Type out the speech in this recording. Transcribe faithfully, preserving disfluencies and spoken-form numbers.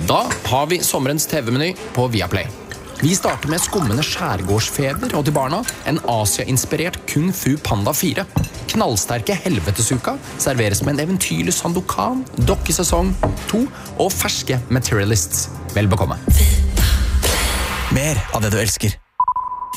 Da har vi sommerens T V-meny på Viaplay. Vi starter med skummende skjærgårdsfeber og til barna en Asia-inspirert Kung Fu Panda fire. Knallsterke Helvetesuka serveres med en eventyrlig Sandokan, dokkesesong to og ferske Materialists. Vel bekomme. Mer av det du elsker.